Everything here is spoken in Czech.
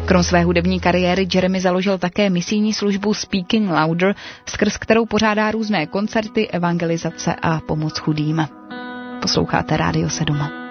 Krom své hudební kariéry Jeremy založil také misijní službu Speaking Louder, skrz kterou pořádá různé koncerty, evangelizace a pomoc chudým. Posloucháte Rádio 7.